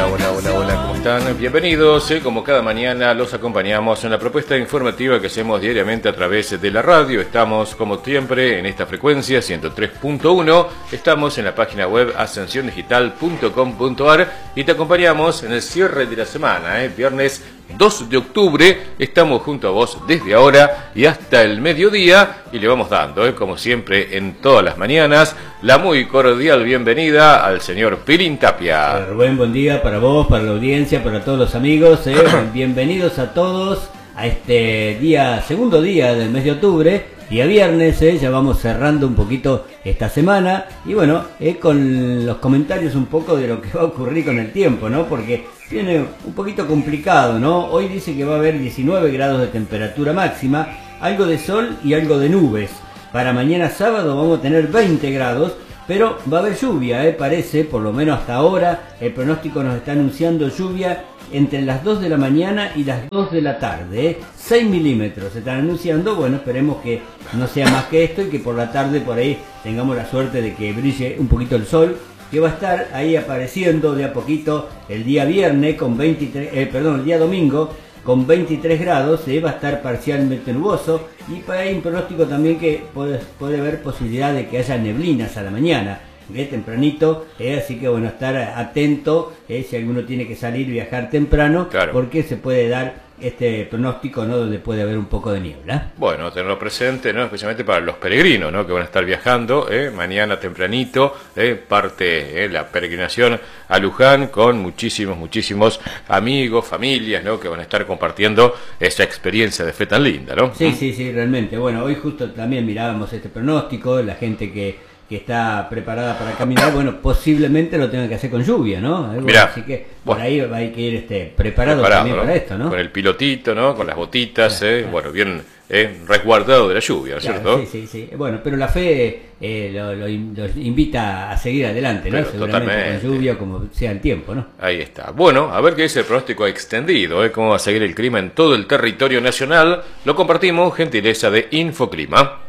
Hola, ¿cómo están? Bienvenidos, como cada mañana los acompañamos en la propuesta informativa que hacemos diariamente a través de la radio. Estamos, como siempre, en esta frecuencia 103.1, estamos en la página web ascensiondigital.com.ar y te acompañamos en el cierre de la semana, viernes 2 de octubre, estamos junto a vos desde ahora y hasta el mediodía y le vamos dando, como siempre en todas las mañanas, la muy cordial bienvenida al señor Pirín Tapia. Rubén, buen día para vos, para la audiencia, para todos los amigos, bienvenidos a todos a este segundo día del mes de octubre, día viernes, ya vamos cerrando un poquito esta semana y bueno, con los comentarios un poco de lo que va a ocurrir con el tiempo, ¿no? Porque viene un poquito complicado, ¿no? Hoy dice que va a haber 19 grados de temperatura máxima, algo de sol y algo de nubes. Para mañana sábado vamos a tener 20 grados, pero va a haber lluvia, parece, por lo menos hasta ahora, el pronóstico nos está anunciando lluvia entre las 2 de la mañana y las 2 de la tarde, 6 milímetros se están anunciando. Bueno, esperemos que no sea más que esto y que por la tarde por ahí tengamos la suerte de que brille un poquito el sol, que va a estar ahí apareciendo de a poquito el día viernes con el día domingo con 23 grados, va a estar parcialmente nuboso y para ahí un pronóstico también que puede haber posibilidad de que haya neblinas a la mañana, tempranito, así que bueno, estar atento si alguno tiene que salir y viajar temprano, claro, porque se puede dar este pronóstico, ¿no? Donde puede haber un poco de niebla. Bueno, tenerlo presente, ¿no? Especialmente para los peregrinos, ¿no? Que van a estar viajando, mañana tempranito, parte la peregrinación a Luján con muchísimos amigos, familias, ¿no? Que van a estar compartiendo esa experiencia de fe tan linda, ¿no? Sí, realmente. Bueno, hoy justo también mirábamos este pronóstico, la gente que está preparada para caminar, bueno, posiblemente lo tenga que hacer con lluvia, ¿no? Mirá, así que por ahí hay que ir preparado también, ¿no? Para esto, ¿no? Con el pilotito, ¿no? Con las botitas, claro. Bueno, bien resguardado de la lluvia, ¿no es cierto? Sí. Bueno, pero la fe lo invita a seguir adelante, ¿no? Pero seguramente totalmente. con lluvia, como sea el tiempo, ¿no? Ahí está. Bueno, a ver qué dice el pronóstico extendido, cómo va a seguir el clima en todo el territorio nacional. Lo compartimos, gentileza de Infoclima.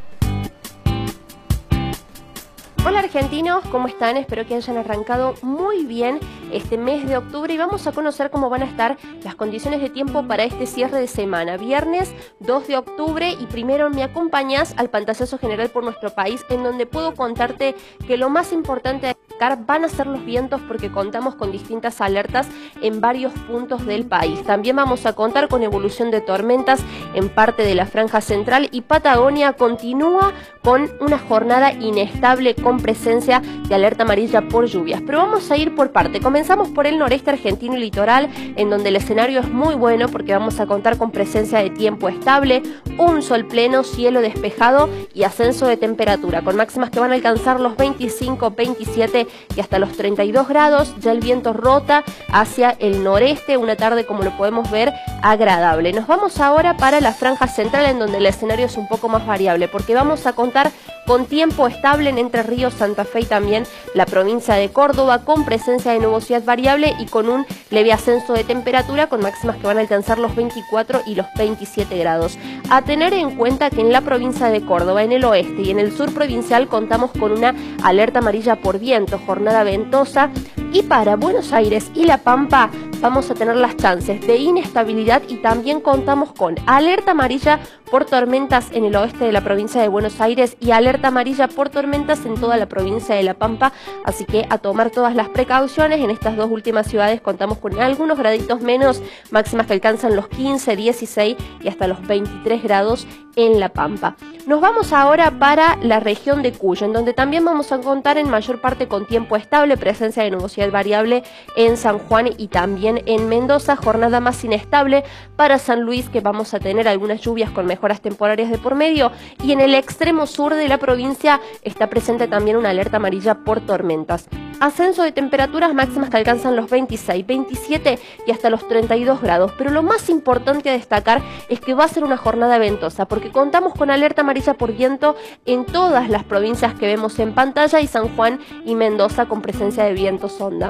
Hola argentinos, ¿cómo están? Espero que hayan arrancado muy bien este mes de octubre y vamos a conocer cómo van a estar las condiciones de tiempo para este cierre de semana. Viernes 2 de octubre y primero me acompañas al pantallazo general por nuestro país, en donde puedo contarte que lo más importante a destacar van a ser los vientos, porque contamos con distintas alertas en varios puntos del país. También vamos a contar con evolución de tormentas en parte de la franja central y Patagonia continúa con una jornada inestable con presencia de alerta amarilla por lluvias. Pero vamos a ir por parte. Comenzamos por el noreste argentino y litoral, en donde el escenario es muy bueno porque vamos a contar con presencia de tiempo estable, un sol pleno, cielo despejado y ascenso de temperatura, con máximas que van a alcanzar los 25, 27 y hasta los 32 grados. Ya el viento rota hacia el noreste, una tarde, como lo podemos ver, agradable. Nos vamos ahora para la franja central, en donde el escenario es un poco más variable, porque vamos a contar con tiempo estable en Entre Ríos, Santa Fe y también la provincia de Córdoba, con presencia de nubosidad variable y con un leve ascenso de temperatura, con máximas que van a alcanzar los 24 y los 27 grados. A tener en cuenta que en la provincia de Córdoba, en el oeste y en el sur provincial, contamos con una alerta amarilla por viento, jornada ventosa, y para Buenos Aires y La Pampa vamos a tener las chances de inestabilidad y también contamos con alerta amarilla por tormentas en el oeste de la provincia de Buenos Aires y alerta amarilla por tormentas en toda la provincia de La Pampa, así que a tomar todas las precauciones. En estas dos últimas ciudades contamos con algunos graditos menos, máximas que alcanzan los 15, 16 y hasta los 23 grados en La Pampa. Nos vamos ahora para la región de Cuyo, en donde también vamos a contar en mayor parte con tiempo estable, presencia de nubosidad variable en San Juan y también en Mendoza, jornada más inestable para San Luis, que vamos a tener algunas lluvias con mejoras temporarias de por medio, y en el extremo sur de la provincia está presente también una alerta amarilla por tormentas. Ascenso de temperaturas máximas que alcanzan los 26, 27 y hasta los 32 grados, pero lo más importante a destacar es que va a ser una jornada ventosa, porque contamos con alerta amarilla por viento en todas las provincias que vemos en pantalla y San Juan y Mendoza con presencia de viento sonda.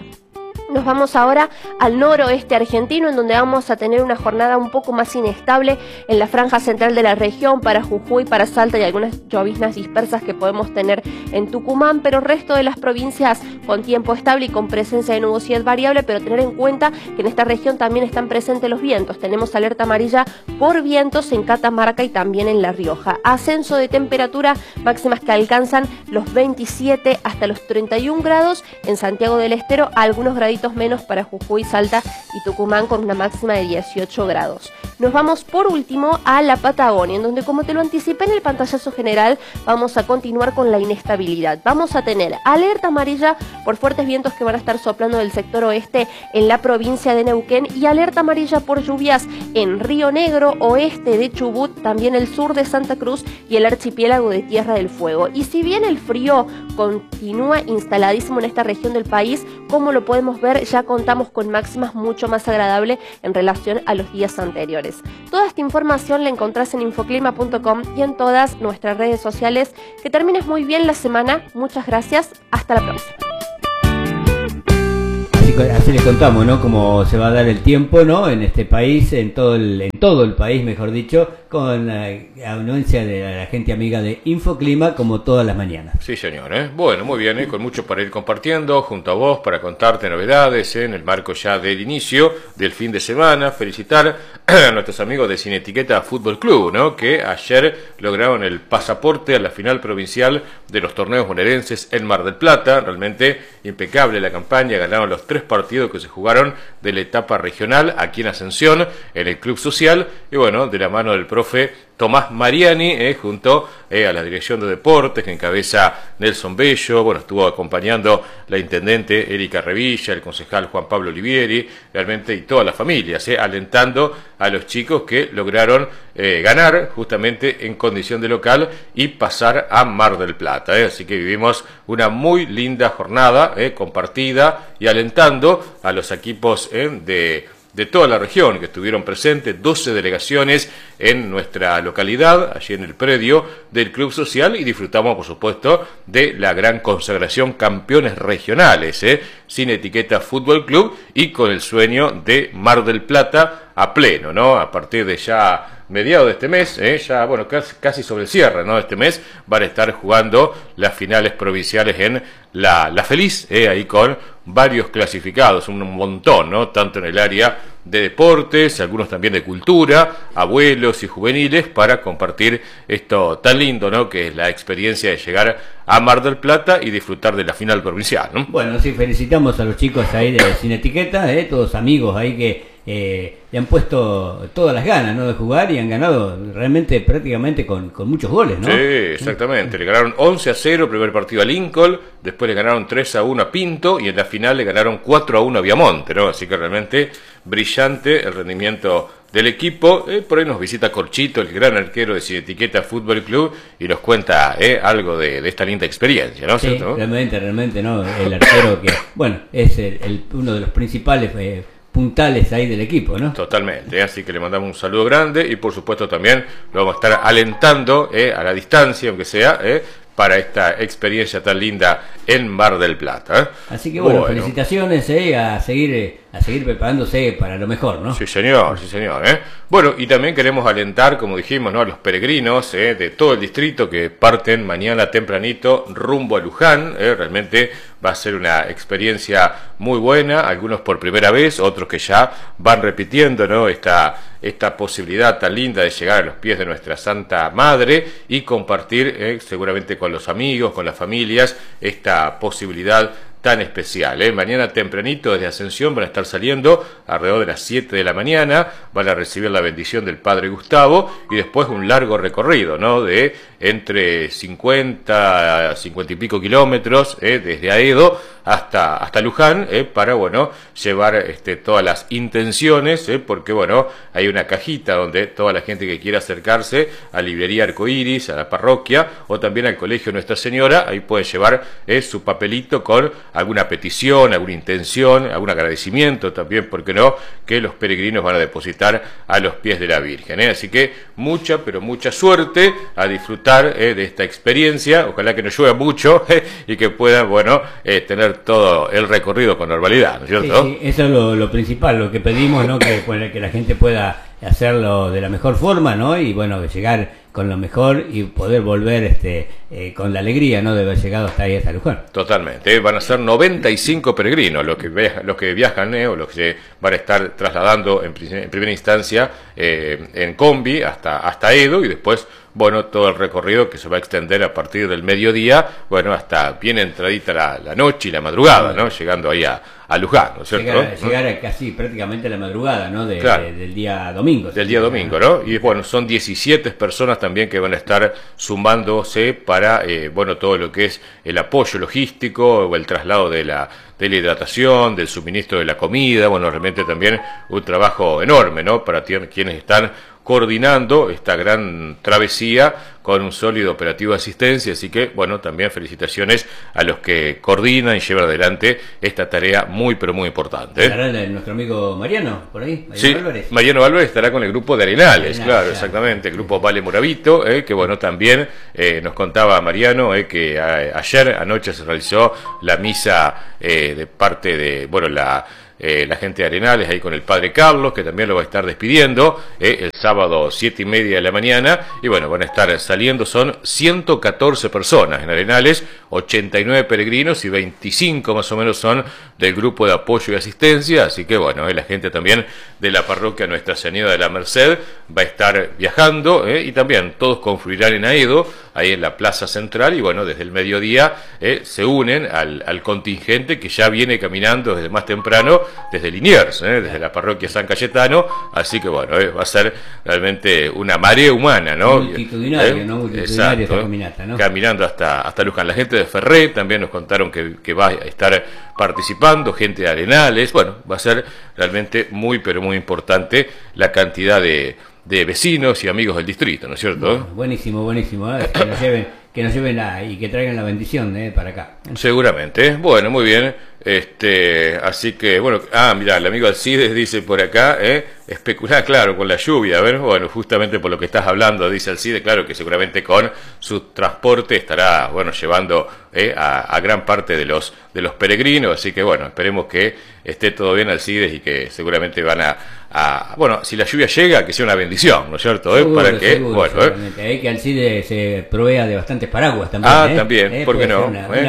Nos vamos ahora al noroeste argentino, en donde vamos a tener una jornada un poco más inestable en la franja central de la región, para Jujuy, para Salta y algunas lloviznas dispersas que podemos tener en Tucumán, pero el resto de las provincias con tiempo estable y con presencia de nubosidad variable, pero tener en cuenta que en esta región también están presentes los vientos. Tenemos alerta amarilla por vientos en Catamarca y también en La Rioja. Ascenso de temperatura, máximas que alcanzan los 27 hasta los 31 grados en Santiago del Estero, algunos graditos menos para Jujuy, Salta y Tucumán, con una máxima de 18 grados. Nos vamos por último a la Patagonia, en donde, como te lo anticipé en el pantallazo general, vamos a continuar con la inestabilidad. Vamos a tener alerta amarilla por fuertes vientos que van a estar soplando del sector oeste en la provincia de Neuquén, y alerta amarilla por lluvias en Río Negro, oeste de Chubut, también el sur de Santa Cruz y el archipiélago de Tierra del Fuego. Y si bien el frío continúa instaladísimo en esta región del país, como lo podemos ver, ya contamos con máximas mucho más agradables en relación a los días anteriores. Toda esta información la encontrás en infoclima.com y en todas nuestras redes sociales. Que termines muy bien la semana. Muchas gracias. Hasta la próxima. Así les contamos, ¿no? Cómo se va a dar el tiempo, ¿no? En este país, en todo el país, mejor dicho, con la anuencia de la gente amiga de Infoclima, como todas las mañanas. Sí, señor, ¿eh? Bueno, muy bien, con mucho para ir compartiendo junto a vos para contarte novedades, en el marco ya del inicio del fin de semana. Felicitar a nuestros amigos de Sin Etiqueta Fútbol Club, ¿no? Que ayer lograron el pasaporte a la final provincial de los torneos bonaerenses en Mar del Plata. Realmente impecable la campaña, ganaron los 3 partidos que se jugaron de la etapa regional aquí en Ascensión, en el Club Social, y bueno, de la mano del profe Tomás Mariani, junto a la Dirección de Deportes que encabeza Nelson Bello. Bueno, estuvo acompañando la intendente Erika Revilla, el concejal Juan Pablo Olivieri, realmente, y todas las familias, alentando a los chicos que lograron ganar justamente en condición de local y pasar a Mar del Plata. Así que vivimos una muy linda jornada compartida y alentando a los equipos de toda la región que estuvieron presentes, 12 delegaciones en nuestra localidad, allí en el predio del Club Social, y disfrutamos, por supuesto, de la gran consagración campeones regionales, Sin Etiqueta Fútbol Club, y con el sueño de Mar del Plata a pleno, ¿no? A partir de ya mediados de este mes, ya bueno, casi sobre el cierre, ¿no? Este mes van a estar jugando las finales provinciales en La Feliz, ahí con varios clasificados, un montón, ¿no? Tanto en el área de deportes, algunos también de cultura, abuelos y juveniles, para compartir esto tan lindo, ¿no? Que es la experiencia de llegar a Mar del Plata y disfrutar de la final provincial, ¿no? Bueno, sí, felicitamos a los chicos ahí de Sin Etiqueta, todos amigos ahí que le han puesto todas las ganas, ¿no? De jugar, y han ganado realmente prácticamente con muchos goles, ¿no? Sí, exactamente. Le ganaron 11-0 primer partido a Lincoln, después le ganaron 3-1 a Pinto, y en la final le ganaron 4-1 a Viamonte, ¿no? Así que realmente brillante el rendimiento del equipo. Por ahí nos visita Corchito, el gran arquero de Sin Etiqueta Fútbol Club, y nos cuenta algo de esta linda experiencia, ¿no? Sí, ¿cierto? Realmente, ¿no? El arquero que, bueno, es uno de los principales puntales ahí del equipo, ¿no? Totalmente, así que le mandamos un saludo grande, y por supuesto también lo vamos a estar alentando a la distancia, aunque sea, para esta experiencia tan linda en Mar del Plata. Así que bueno, felicitaciones, a seguir preparándose para lo mejor, ¿no? Sí, señor, sí, señor. Bueno, y también queremos alentar, como dijimos, ¿no? A los peregrinos de todo el distrito que parten mañana tempranito rumbo a Luján. Realmente va a ser una experiencia muy buena, algunos por primera vez, otros que ya van repitiendo, ¿no? Esta posibilidad tan linda de llegar a los pies de nuestra Santa Madre y compartir seguramente con los amigos, con las familias, esta posibilidad tan especial. Mañana tempranito desde Ascensión van a estar saliendo alrededor de las 7 de la mañana, van a recibir la bendición del Padre Gustavo, y después un largo recorrido, ¿no? De entre 50 y pico kilómetros, desde Aedo hasta Luján, para, bueno, llevar todas las intenciones, porque, bueno, hay una cajita donde toda la gente que quiera acercarse a Librería Arcoíris, a la parroquia, o también al Colegio Nuestra Señora, ahí puede llevar su papelito con alguna petición, alguna intención, algún agradecimiento también, porque no, que los peregrinos van a depositar a los pies de la Virgen. Así que mucha, pero mucha suerte, a disfrutar de esta experiencia. Ojalá que no llueva mucho y que puedan, bueno, tener hacer todo el recorrido con normalidad, ¿no es cierto? Sí, eso es lo principal, lo que pedimos, ¿no? Que la gente pueda hacerlo de la mejor forma, ¿no? Y bueno, llegar con lo mejor y poder volver con la alegría, ¿no? De haber llegado hasta ahí, hasta Luján. Totalmente, van a ser 95 peregrinos los que viajan, o los que se van a estar trasladando en primera instancia en combi hasta Edo, y después, bueno, todo el recorrido que se va a extender a partir del mediodía, bueno, hasta bien entradita la noche y la madrugada, ¿no? Llegando ahí a Luján, ¿no es cierto? Llegar a casi prácticamente la madrugada, ¿no? Claro. Del día domingo. Del día domingo, ¿no? Y bueno, son 17 personas también que van a estar sumándose para, bueno, todo lo que es el apoyo logístico o el traslado de la hidratación, del suministro de la comida. Bueno, realmente también un trabajo enorme, ¿no? Para quienes están coordinando esta gran travesía con un sólido operativo de asistencia, así que, bueno, también felicitaciones a los que coordinan y llevan adelante esta tarea muy, pero muy importante. ¿Estará nuestro amigo Mariano por ahí? Sí, Álvarez. Mariano Álvarez estará con el grupo de Arenales, claro, claro, exactamente, el grupo Vale Moravito, que bueno, también nos contaba Mariano que ayer anoche se realizó la misa de parte de, bueno, la gente de Arenales ahí con el padre Carlos, que también lo va a estar despidiendo el sábado 7:30 de la mañana, y bueno, van a estar saliendo, son 114 personas en Arenales, 89 peregrinos y 25 más o menos son del grupo de apoyo y asistencia, así que bueno, la gente también de la parroquia Nuestra Señora de la Merced va a estar viajando, y también todos confluirán en Aedo, ahí en la plaza central, y bueno, desde el mediodía se unen al contingente que ya viene caminando desde más temprano, desde Liniers, desde la parroquia San Cayetano, así que bueno, va a ser realmente una marea humana, ¿no? Multitudinario, ¿no? Multitudinaria esta caminata, ¿no? Caminando hasta Luján. La gente de Ferré también nos contaron que va a estar participando, gente de Arenales. Bueno, va a ser realmente muy, pero muy importante la cantidad de vecinos y amigos del distrito, ¿no es cierto? Bueno, buenísimo, buenísimo. Que nos lleven y que traigan la bendición para acá. Seguramente. Bueno, muy bien. Así que, bueno, mirá, el amigo Alcides dice por acá, especular, claro, con la lluvia, a ver, bueno, justamente por lo que estás hablando, dice Alcides, claro, que seguramente con su transporte estará, bueno, llevando a gran parte de los peregrinos, así que, bueno, esperemos que esté todo bien, Alcides, y que seguramente van bueno, si la lluvia llega, que sea una bendición, ¿no es cierto? Seguro, para que, seguro, bueno, que Alcides se provea de bastantes paraguas también. También, ¿por qué no?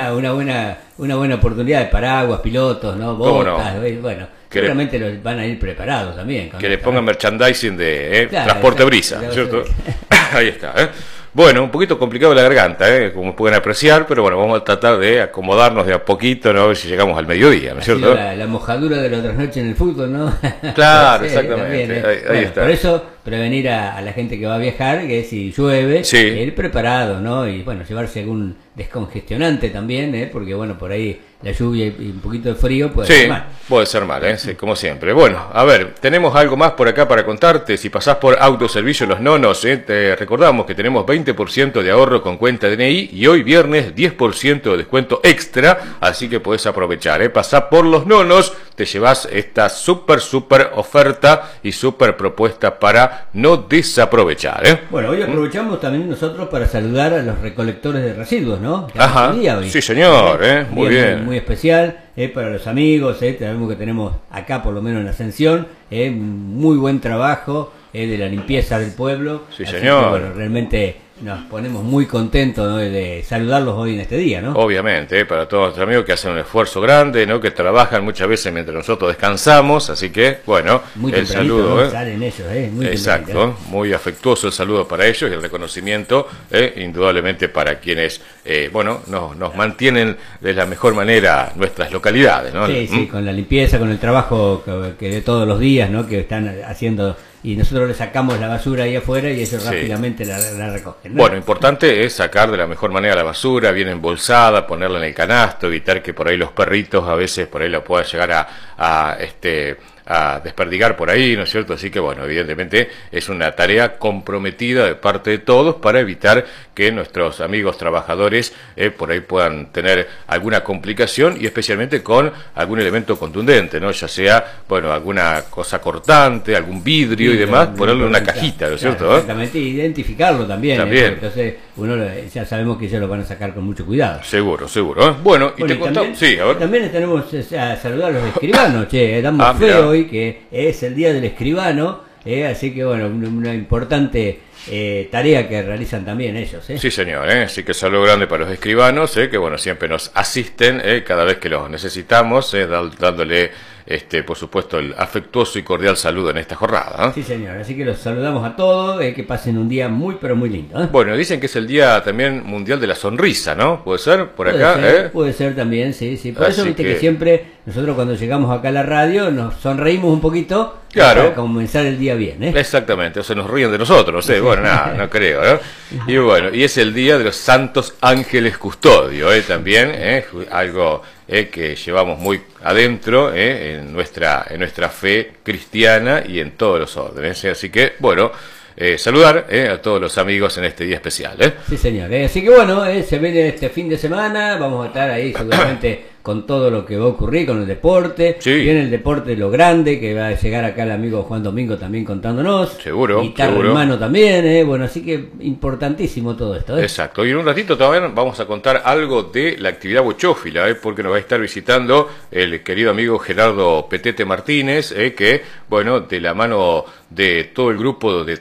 Una buena oportunidad de paraguas, pilotos, ¿no? Botas, bueno, seguramente van a ir preparados también. Que le pongan merchandising de claro, transporte brisa, ¿no es cierto? Ahí está, Bueno, un poquito complicado la garganta, como pueden apreciar, pero bueno, vamos a tratar de acomodarnos de a poquito, ¿no? A ver si llegamos al mediodía, ¿no es cierto? La mojadura de la otra noche en el fútbol, ¿no? Claro, sí, exactamente. También, ahí está. Por eso, prevenir a la gente que va a viajar, que si llueve, ir preparado, ¿no? Y bueno, llevarse algún descongestionante también, porque bueno, por ahí la lluvia y un poquito de frío puede ser mal. Puede ser mal, sí, como siempre. Bueno, a ver, tenemos algo más por acá para contarte. Si pasás por Autoservicio Los Nonos, te recordamos que tenemos 20% de ahorro con cuenta DNI y hoy viernes 10% de descuento extra, así que podés aprovechar, pasá por Los Nonos, te llevas esta súper oferta y súper propuesta para no desaprovechar, Bueno, hoy aprovechamos también nosotros para saludar a los recolectores de residuos, ¿no? Ajá, hoy. Sí señor, muy bien. Muy especial, para los amigos, sabemos que tenemos acá por lo menos en Ascensión, muy buen trabajo de la limpieza del pueblo. Sí señor. Que, bueno, realmente nos ponemos muy contentos, ¿no? De saludarlos hoy en este día, ¿no? Obviamente, para todos nuestros amigos que hacen un esfuerzo grande, ¿no? Que trabajan muchas veces mientras nosotros descansamos, así que, bueno, muy el saludo, ¿no? Salen ellos, muy exacto, muy afectuoso el saludo para ellos y el reconocimiento, indudablemente para quienes, bueno, nos mantienen de la mejor manera nuestras localidades, ¿no? Sí, con la limpieza, con el trabajo que de todos los días, ¿no? Que están haciendo, y nosotros le sacamos la basura ahí afuera y ellos rápidamente la recogen, ¿no? Bueno, importante es sacar de la mejor manera la basura, bien embolsada, ponerla en el canasto, evitar que por ahí los perritos a veces por ahí la puedan llegar a desperdigar por ahí, ¿no es cierto? Así que bueno, evidentemente es una tarea comprometida de parte de todos para evitar que nuestros amigos trabajadores por ahí puedan tener alguna complicación y especialmente con algún elemento contundente, ¿no? Ya sea, bueno, alguna cosa cortante, algún vidrio y demás, ponerle una cajita, ¿no es cierto? Exactamente, identificarlo también. Entonces uno ya sabemos que ellos lo van a sacar con mucho cuidado. Seguro, seguro. Bueno, y te contamos, sí, a ver. También tenemos a saludar a los escribanos, damos fe hoy que es el día del escribano, así que bueno, una importante tarea que realizan también ellos. Sí, señor, así que saludo grande para los escribanos, que bueno, siempre nos asisten cada vez que los necesitamos, dándole por supuesto el afectuoso y cordial saludo en esta jornada. Sí, señor, así que los saludamos a todos, que pasen un día muy pero muy lindo. Bueno, dicen que es el día también mundial de la sonrisa, ¿no? ¿Puede ser? Por puede acá, ser, puede ser también, sí. Por así eso viste que siempre nosotros cuando llegamos acá a la radio nos sonreímos un poquito, claro, para comenzar el día bien, Exactamente, o sea, nos ríen de nosotros, Bueno, nada, no creo, ¿no? Y bueno, y es el día de los santos ángeles custodio, también, algo que llevamos muy adentro en nuestra fe cristiana y en todos los órdenes, así que, bueno, saludar a todos los amigos en este día especial. Sí, señor. Así que bueno, se viene este fin de semana, vamos a estar ahí seguramente con todo lo que va a ocurrir con el deporte. Sí. Viene el deporte lo grande, que va a llegar acá el amigo Juan Domingo también contándonos. Seguro. Guitarra en mano también, bueno, así que importantísimo todo esto. Exacto, y en un ratito también vamos a contar algo de la actividad bochófila, porque nos va a estar visitando el querido amigo Gerardo Petete Martínez, que, bueno, de la mano de todo el grupo de